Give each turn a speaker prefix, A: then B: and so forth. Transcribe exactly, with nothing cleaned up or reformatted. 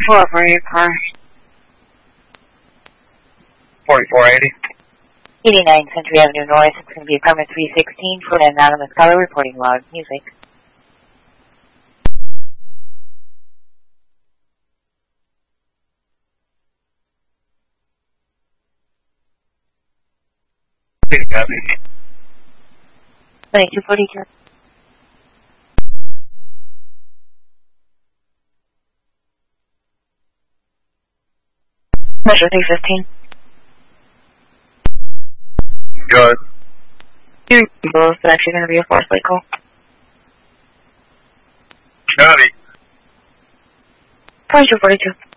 A: pull up for your car.
B: forty-four eighty.
C: eighty-nine Century Avenue North. It's going to be apartment three sixteen for an anonymous caller reporting log. Music. twenty-two forty-two. Metro three fifteen.
B: Good.
C: Two people. It's actually going to be a force light call.
B: Copy.
C: twenty-two forty-two.